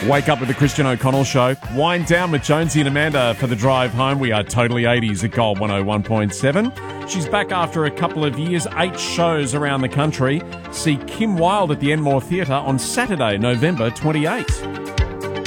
Wake up with the Christian O'Connell Show. Wind down with Jonesy and Amanda for the drive home. We are totally 80s at Gold 101.7. She's back after a couple of years, 8 shows around the country. See Kim Wilde at the Enmore Theatre on Saturday, November 28.